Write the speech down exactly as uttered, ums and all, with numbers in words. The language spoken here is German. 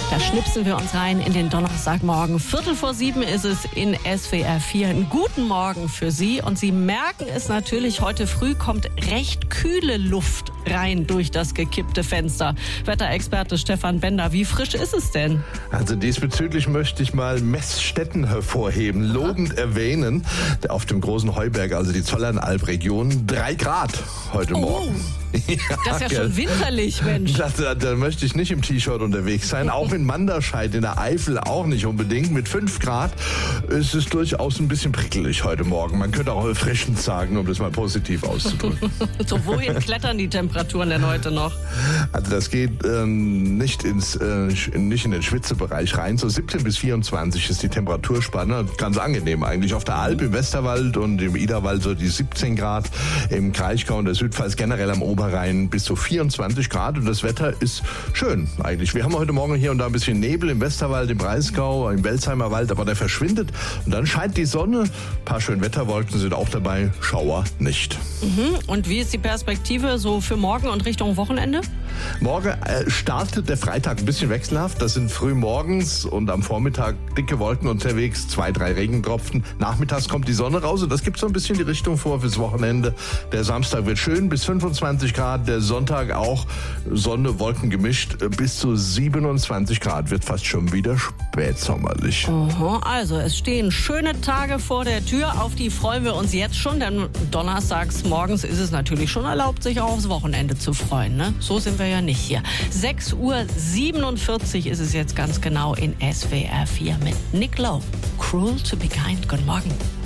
Da schnipsen wir uns rein in den Donnerstagmorgen. Viertel vor sieben ist es in S W R vier. Einen guten Morgen für Sie. Und Sie merken es natürlich, heute früh kommt recht kühle Luft rein durch das gekippte Fenster. Wetterexperte Stefan Bender, wie frisch ist es denn? Also diesbezüglich möchte ich mal Messstätten hervorheben, lobend erwähnen. Auf dem großen Heuberg, also die Zollernalb-Region, drei Grad heute Oh. Morgen. Ja, Das ist ja schon winterlich, Mensch. Da, da, da möchte ich nicht im T-Shirt unterwegs sein. Auch in Manderscheid, in der Eifel auch nicht unbedingt. Mit fünf Grad ist es durchaus ein bisschen prickelig heute Morgen. Man könnte auch erfrischend sagen, um das mal positiv auszudrücken. So, wohin klettern die Temperaturen denn heute noch? Also das geht ähm, nicht, ins, äh, nicht in den Schwitzebereich rein. So siebzehn bis vierundzwanzig ist die Temperaturspanne. Ganz angenehm eigentlich. Auf der Alp, im Westerwald und im Iderwald so die siebzehn Grad. Im Kraichgau und der Südpfalz generell am Oberrhein bis zu vierundzwanzig Grad. Und das Wetter ist schön eigentlich. Wir haben heute Morgen hier und da ein bisschen Nebel im Westerwald, im Breisgau, im Welsheimer Wald, aber der verschwindet. Und dann scheint die Sonne. Ein paar schöne Wetterwolken sind auch dabei. Schauer nicht. Mhm. Und wie ist die Perspektive so für morgen und Richtung Wochenende? Morgen äh, startet der Freitag ein bisschen wechselhaft. Das sind früh morgens und am Vormittag dicke Wolken unterwegs, zwei, drei Regentropfen. Nachmittags kommt die Sonne raus und das gibt so ein bisschen die Richtung vor fürs Wochenende. Der Samstag wird schön bis fünfundzwanzig Grad, der Sonntag auch Sonne, Wolken gemischt bis zu siebenundzwanzig Grad. Wird fast schon wieder spätsommerlich. Aha, also es stehen schöne Tage vor der Tür, auf die freuen wir uns jetzt schon, denn donnerstags morgens ist es natürlich schon erlaubt, sich auch aufs Wochenende zu freuen. Ne? So sind wir ja nicht hier. sechs Uhr siebenundvierzig ist es jetzt ganz genau in S W R vier mit Nick Lowe. Cruel to be kind. Guten Morgen.